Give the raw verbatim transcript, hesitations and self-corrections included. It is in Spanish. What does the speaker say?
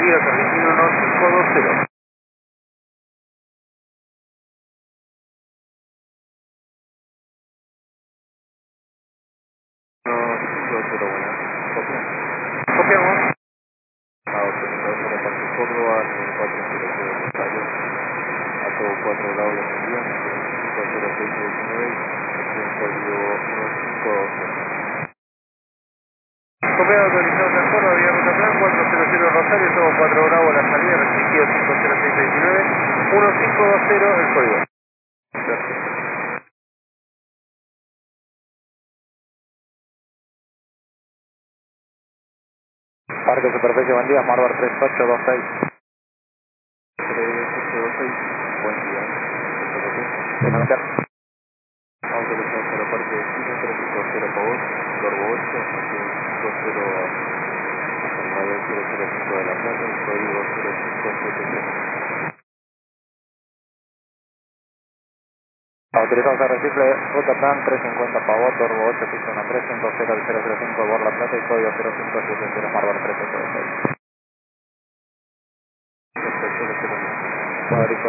salida con destino uno cinco dos cero. uno cinco dos cero, buenas. Copia. Copiamos. Autorizado para Parque Córdoba, cuatro cero cero Rosario. A todo cuatro grados de envío, cinco cero seis diecinueve, acción código uno cinco dos cero. Copiado, autorizado transporte, vía ruta plan, cuatro cero cero Rosario, todo cuatro grados la salida, restringido cinco cero seis diecinueve, uno cinco dos cero el código. Gracias. Parque Superficie, buen día, Marbar tres ocho dos seis. tres ocho dos seis, buen día. Conocer. Autorizado para Parque Destino, tres cinco cero Pavón, Corvo ocho, cinco cero Radio cero cero cinco de La Plata, el código cero cinco siete cero. Autorizado a recicle, ruta plan trescientos cincuenta Pavón, Corvo ocho, piso uno tres, cinco cero cero cero cinco, Bor La Plata, y código cero cinco siete cero, Marbar tres ocho dos seis. Perfecto, lo espero. Cuadrico